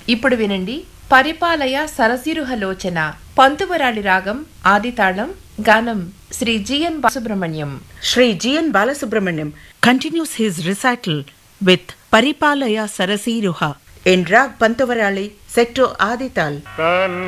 ఇప్పుడు వినండి పరిపాలయ సరసిరుహలోచన పంతువరాళి రాగం ఆదితాళం గానం Shri GN Balasubrahmanyam. Sri G.N. Balasubramaniam continues his recital with Paripalaya Sarasiruha in Rag Pantavarali set to Adital.